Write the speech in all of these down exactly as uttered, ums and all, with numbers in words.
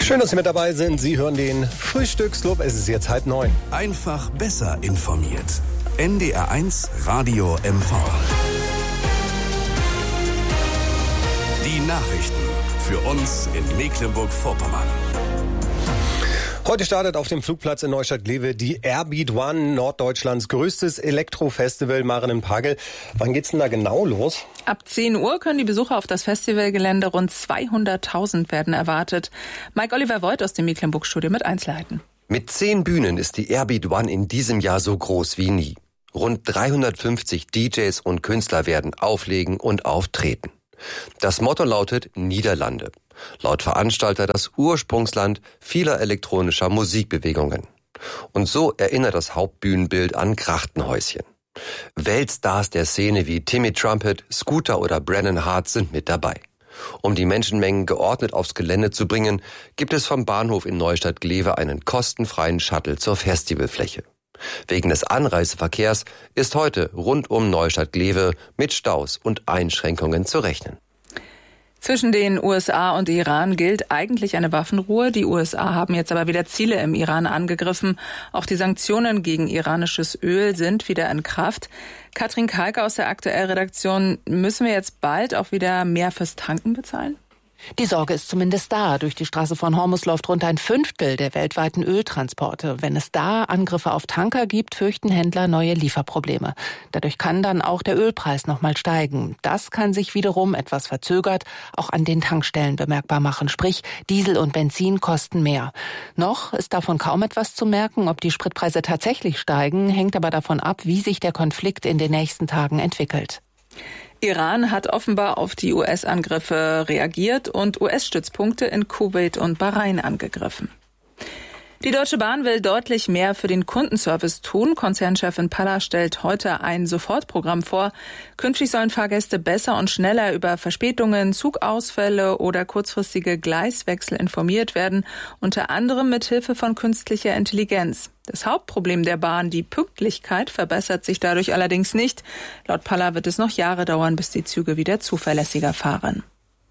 Schön, dass Sie mit dabei sind. Sie hören den Frühstücksclub. Es ist jetzt halb neun. Einfach besser informiert. N D R eins Radio M V. Die Nachrichten für uns in Mecklenburg-Vorpommern. Heute startet auf dem Flugplatz in Neustadt-Glewe die Airbeat One, Norddeutschlands größtes Elektrofestival. Maren Pagel, wann geht's denn da genau los? Ab zehn Uhr können die Besucher auf das Festivalgelände. Rund zweihunderttausend werden erwartet. Mike Oliver Voigt aus dem Mecklenburg-Studio mit Einzelheiten. Mit zehn Bühnen ist die Airbeat One in diesem Jahr so groß wie nie. Rund dreihundertfünfzig D Js und Künstler werden auflegen und auftreten. Das Motto lautet Niederlande. Laut Veranstalter das Ursprungsland vieler elektronischer Musikbewegungen. Und so erinnert das Hauptbühnenbild an Krachtenhäuschen. Weltstars der Szene wie Timmy Trumpet, Scooter oder Brennan Hart sind mit dabei. Um die Menschenmengen geordnet aufs Gelände zu bringen, gibt es vom Bahnhof in Neustadt-Glewe einen kostenfreien Shuttle zur Festivalfläche. Wegen des Anreiseverkehrs ist heute rund um Neustadt-Glewe mit Staus und Einschränkungen zu rechnen. Zwischen den U S A und Iran gilt eigentlich eine Waffenruhe. Die U S A haben jetzt aber wieder Ziele im Iran angegriffen. Auch die Sanktionen gegen iranisches Öl sind wieder in Kraft. Katrin Kalke aus der Aktuell-Redaktion, müssen wir jetzt bald auch wieder mehr fürs Tanken bezahlen? Die Sorge ist zumindest da. Durch die Straße von Hormuz läuft rund ein Fünftel der weltweiten Öltransporte. Wenn es da Angriffe auf Tanker gibt, fürchten Händler neue Lieferprobleme. Dadurch kann dann auch der Ölpreis nochmal steigen. Das kann sich wiederum etwas verzögert auch an den Tankstellen bemerkbar machen. Sprich, Diesel und Benzin kosten mehr. Noch ist davon kaum etwas zu merken. Ob die Spritpreise tatsächlich steigen, hängt aber davon ab, wie sich der Konflikt in den nächsten Tagen entwickelt. Iran hat offenbar auf die U S-Angriffe reagiert und U S-Stützpunkte in Kuwait und Bahrain angegriffen. Die Deutsche Bahn will deutlich mehr für den Kundenservice tun. Konzernchefin Paller stellt heute ein Sofortprogramm vor. Künftig sollen Fahrgäste besser und schneller über Verspätungen, Zugausfälle oder kurzfristige Gleiswechsel informiert werden, unter anderem mit Hilfe von künstlicher Intelligenz. Das Hauptproblem der Bahn, die Pünktlichkeit, verbessert sich dadurch allerdings nicht. Laut Paller wird es noch Jahre dauern, bis die Züge wieder zuverlässiger fahren.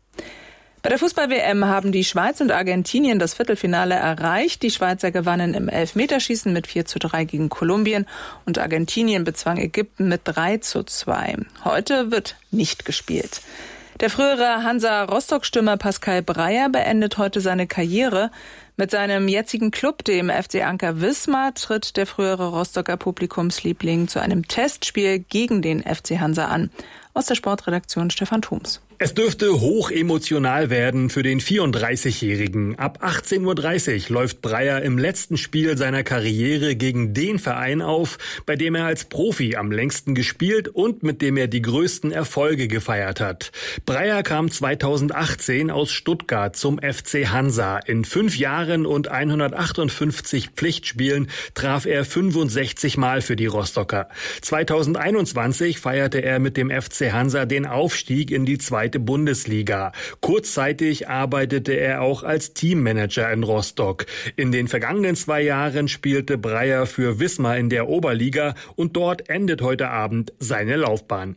Bei der Fußball-W M haben die Schweiz und Argentinien das Viertelfinale erreicht. Die Schweizer gewannen im Elfmeterschießen mit vier zu drei gegen Kolumbien und Argentinien bezwang Ägypten mit drei zu zwei. Heute wird nicht gespielt. Der frühere Hansa-Rostock-Stürmer Pascal Breyer beendet heute seine Karriere. Mit seinem jetzigen Club, dem F C Anker Wismar, tritt der frühere Rostocker Publikumsliebling zu einem Testspiel gegen den F C Hansa an. Aus der Sportredaktion Stefan Thums. Es dürfte hoch emotional werden für den vierunddreißigjährigen. Ab achtzehn Uhr dreißig läuft Breyer im letzten Spiel seiner Karriere gegen den Verein auf, bei dem er als Profi am längsten gespielt und mit dem er die größten Erfolge gefeiert hat. Breyer kam zweitausendachtzehn aus Stuttgart zum F C Hansa. In fünf Jahren und hundertachtundfünfzig Pflichtspielen traf er fünfundsechzig Mal für die Rostocker. zweitausendeinundzwanzig feierte er mit dem F C Hansa den Aufstieg in die zweite Bundesliga. Kurzzeitig arbeitete er auch als Teammanager in Rostock. In den vergangenen zwei Jahren spielte Breyer für Wismar in der Oberliga und dort endet heute Abend seine Laufbahn.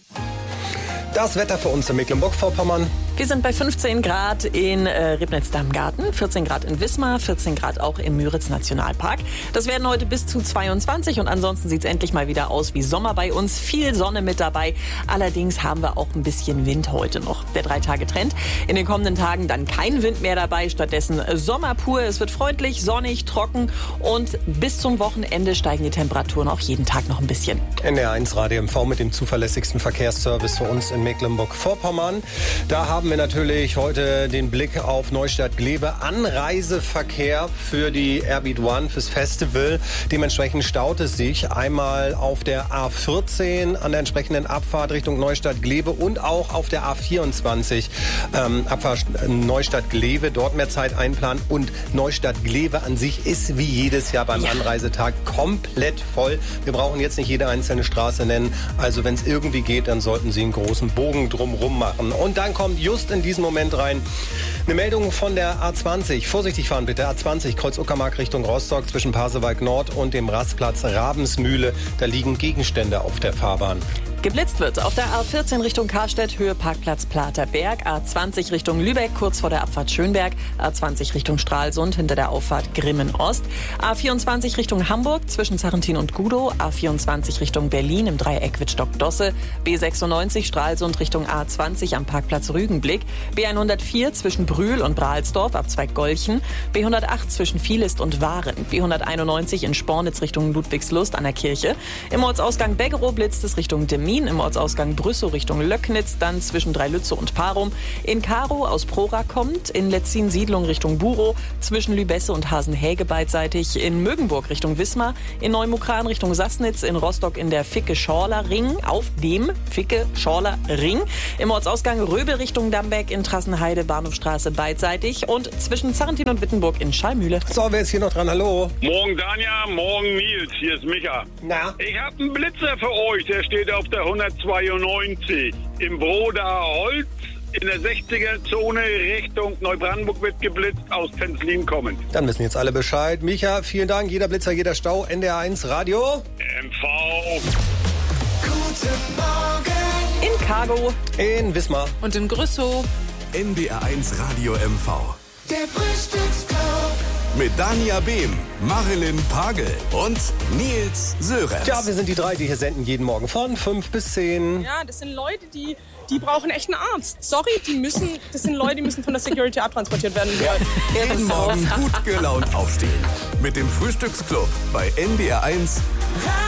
Das Wetter für uns in Mecklenburg-Vorpommern. Wir sind bei fünfzehn Grad in äh, Ribnitz-Damm-Garten, vierzehn Grad in Wismar, vierzehn Grad auch im Müritz-Nationalpark. Das werden heute bis zu zweiundzwanzig und ansonsten sieht es endlich mal wieder aus wie Sommer bei uns. Viel Sonne mit dabei. Allerdings haben wir auch ein bisschen Wind heute noch. Der Drei-Tage-Trend. In den kommenden Tagen dann kein Wind mehr dabei. Stattdessen Sommer pur. Es wird freundlich, sonnig, trocken und bis zum Wochenende steigen die Temperaturen auch jeden Tag noch ein bisschen. N D R eins Radio M V mit dem zuverlässigsten Verkehrsservice für uns in Mecklenburg-Vorpommern. Da haben wir natürlich heute den Blick auf Neustadt-Glewe. Anreiseverkehr für die Airbeat One, fürs Festival. Dementsprechend staut es sich einmal auf der A vierzehn an der entsprechenden Abfahrt Richtung Neustadt-Glewe und auch auf der A vierundzwanzig ähm, Abfahrt Neustadt-Glewe. Dort mehr Zeit einplanen. Und Neustadt-Glewe an sich ist wie jedes Jahr beim ja. Anreisetag komplett voll. Wir brauchen jetzt nicht jede einzelne Straße nennen. Also wenn es irgendwie geht, dann sollten Sie einen großen Bogen drumrum machen. Und dann kommt just in diesem Moment rein eine Meldung von der A zwanzig. Vorsichtig fahren bitte. A zwanzig, Kreuz Uckermark Richtung Rostock zwischen Pasewalk Nord und dem Rastplatz Ravensmühle. Da liegen Gegenstände auf der Fahrbahn. Geblitzt wird auf der A vierzehn Richtung Karstedt, Höhe Parkplatz Platerberg, A zwanzig Richtung Lübeck, kurz vor der Abfahrt Schönberg, A zwanzig Richtung Stralsund, hinter der Auffahrt Grimmen Ost, A vierundzwanzig Richtung Hamburg, zwischen Sarrentin und Gudow, A vierundzwanzig Richtung Berlin im Dreieck Wittstock-Dosse, B sechsundneunzig Stralsund Richtung A zwanzig am Parkplatz Rügenblick, B hundertvier zwischen Brühl und Brahlsdorf, Abzweig Golchen, B hundertacht zwischen Vielist und Waren, B hunderteinundneunzig in Spornitz Richtung Ludwigslust an der Kirche, im Ortsausgang Beggerow blitzt es Richtung Demmin, im Ortsausgang Brüssow Richtung Löcknitz, dann zwischen Dreilütze und Parum. In Karow aus Prora kommt, in Letzin-Siedlung Richtung Burow, zwischen Lübesse und Hasenhäge beidseitig, in Mögenburg Richtung Wismar, in Neumukran Richtung Sassnitz, in Rostock in der Ficke-Schorler-Ring, auf dem Ficke-Schorler-Ring, im Ortsausgang Röbel Richtung Dambeck, in Trassenheide Bahnhofstraße beidseitig und zwischen Zarrentin und Wittenburg in Schallmühle. So, wer ist hier noch dran? Hallo. Morgen Danja, morgen Nils, hier ist Micha. Na? Ich habe einen Blitzer für euch, der steht auf der hundertzweiundneunzig. Im Broda Holz in der sechziger-Zone Richtung Neubrandenburg wird geblitzt, aus Penzlin kommend. Dann wissen jetzt alle Bescheid. Micha, vielen Dank. Jeder Blitzer, jeder Stau. N D R eins Radio. M V. Guten Morgen. In Cargo. In Wismar. Und in Grüssow. N D R eins Radio M V. Der Frühstücksclub. Mit Danja Behm, Marilyn Pagel und Nils Sörenz. Tja, wir sind die drei, die hier senden jeden Morgen von fünf bis zehn. Ja, das sind Leute, die, die brauchen echt einen Arzt. Sorry, die müssen, das sind Leute, die müssen von der Security abtransportiert werden. Jeden Morgen gut gelaunt aufstehen. Mit dem Frühstücksclub bei N D R eins.